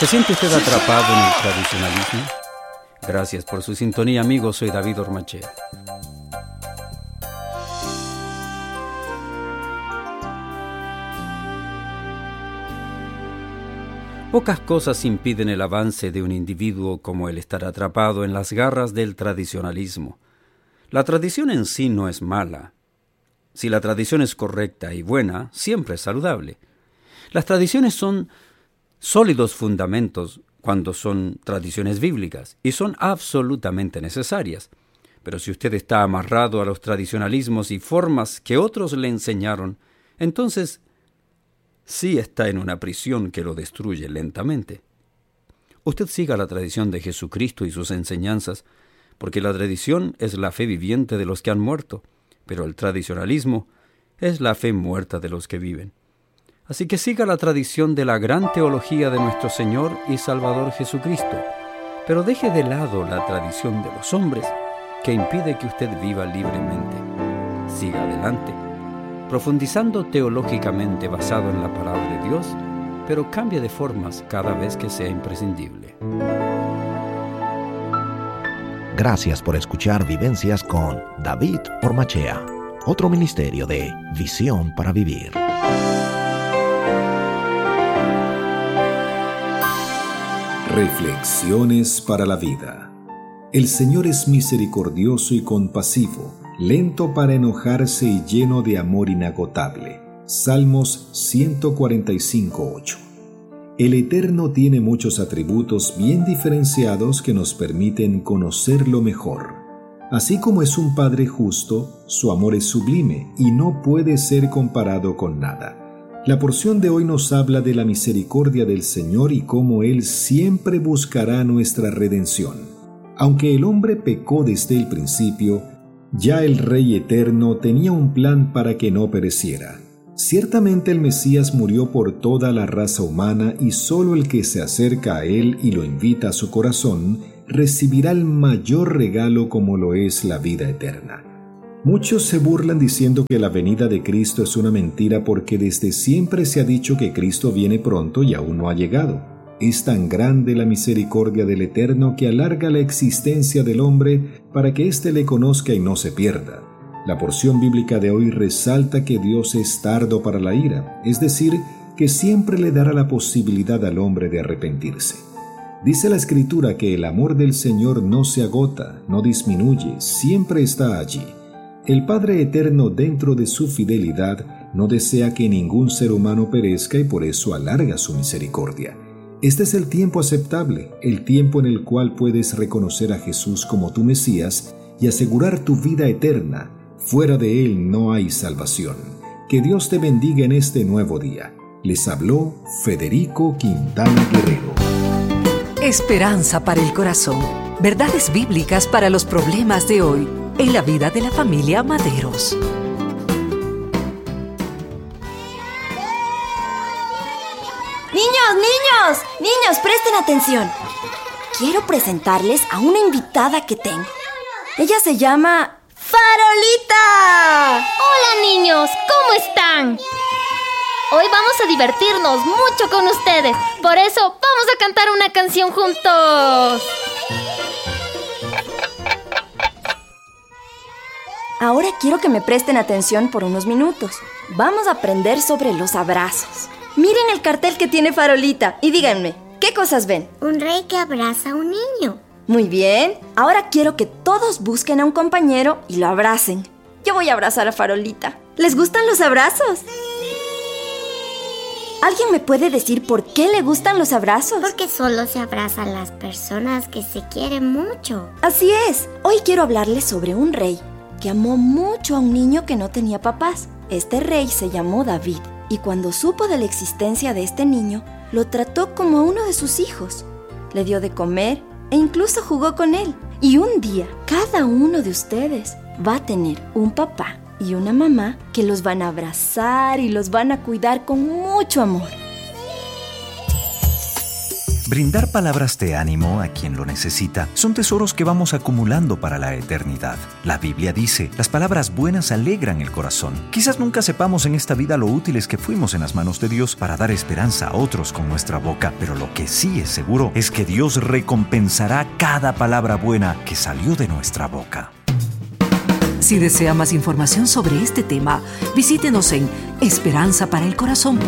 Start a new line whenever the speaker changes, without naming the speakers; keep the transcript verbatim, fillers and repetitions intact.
¿Se siente usted atrapado en el tradicionalismo? Gracias por su sintonía, amigos. Soy David Ormachea. Pocas cosas impiden el avance de un individuo como el estar atrapado en las garras del tradicionalismo. La tradición en sí no es mala. Si la tradición es correcta y buena, siempre es saludable. Las tradiciones son sólidos fundamentos cuando son tradiciones bíblicas y son absolutamente necesarias. Pero si usted está amarrado a los tradicionalismos y formas que otros le enseñaron, entonces sí está en una prisión que lo destruye lentamente. Usted siga la tradición de Jesucristo y sus enseñanzas, porque la tradición es la fe viviente de los que han muerto, pero el tradicionalismo es la fe muerta de los que viven. Así que siga la tradición de la gran teología de nuestro Señor y Salvador Jesucristo, pero deje de lado la tradición de los hombres que impide que usted viva libremente. Siga adelante, profundizando teológicamente basado en la palabra de Dios, pero cambie de formas cada vez que sea imprescindible.
Gracias por escuchar Vivencias con David Ormachea, otro ministerio de Visión para Vivir.
Reflexiones para la vida. El Señor es misericordioso y compasivo, lento para enojarse y lleno de amor inagotable. Salmos ciento cuarenta y cinco, ocho. El Eterno tiene muchos atributos bien diferenciados que nos permiten conocerlo mejor. Así como es un Padre justo, su amor es sublime y no puede ser comparado con nada. La porción de hoy nos habla de la misericordia del Señor y cómo Él siempre buscará nuestra redención. Aunque el hombre pecó desde el principio, ya el Rey Eterno tenía un plan para que no pereciera. Ciertamente el Mesías murió por toda la raza humana y solo el que se acerca a Él y lo invita a su corazón recibirá el mayor regalo como lo es la vida eterna. Muchos se burlan diciendo que la venida de Cristo es una mentira porque desde siempre se ha dicho que Cristo viene pronto y aún no ha llegado. Es tan grande la misericordia del Eterno que alarga la existencia del hombre para que éste le conozca y no se pierda. La porción bíblica de hoy resalta que Dios es tardo para la ira, es decir, que siempre le dará la posibilidad al hombre de arrepentirse. Dice la Escritura que el amor del Señor no se agota, no disminuye, siempre está allí. El Padre Eterno, dentro de su fidelidad, no desea que ningún ser humano perezca y por eso alarga su misericordia. Este es el tiempo aceptable, el tiempo en el cual puedes reconocer a Jesús como tu Mesías y asegurar tu vida eterna. Fuera de Él no hay salvación. Que Dios te bendiga en este nuevo día. Les habló Federico Quintana Guerrero.
Esperanza para el corazón. Verdades bíblicas para los problemas de hoy en la vida de la familia Maderos.
Niños, niños, niños, presten atención. Quiero presentarles a una invitada que tengo. Ella se llama Farolita.
Hola niños, ¿cómo están? Hoy vamos a divertirnos mucho con ustedes. Por eso vamos a cantar una canción juntos.
Ahora quiero que me presten atención por unos minutos. Vamos a aprender sobre los abrazos. Miren el cartel que tiene Farolita y díganme, ¿qué cosas ven?
Un rey que abraza a un niño.
Muy bien, ahora quiero que todos busquen a un compañero y lo abracen. Yo voy a abrazar a Farolita. ¿Les gustan los abrazos? ¿Alguien me puede decir por qué le gustan los abrazos?
Porque solo se abrazan las personas que se quieren mucho.
Así es, hoy quiero hablarles sobre un rey que amó mucho a un niño que no tenía papás. Este rey se llamó David y cuando supo de la existencia de este niño, lo trató como a uno de sus hijos. Le dio de comer e incluso jugó con él. Y un día, cada uno de ustedes va a tener un papá y una mamá que los van a abrazar y los van a cuidar con mucho amor.
Brindar palabras de ánimo a quien lo necesita son tesoros que vamos acumulando para la eternidad. La Biblia dice, las palabras buenas alegran el corazón. Quizás nunca sepamos en esta vida lo útiles que fuimos en las manos de Dios para dar esperanza a otros con nuestra boca, pero lo que sí es seguro es que Dios recompensará cada palabra buena que salió de nuestra boca.
Si desea más información sobre este tema, visítenos en esperanza para el corazón.